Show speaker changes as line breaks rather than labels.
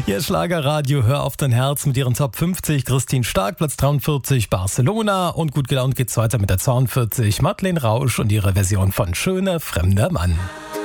Ihr Schlagerradio, hör auf dein Herz mit ihren Top 50. Christine Stark, Platz 43, Barcelona. Und gut gelaunt geht's weiter mit der 42, Madeleine Rausch und ihre Version von Schöner fremder Mann.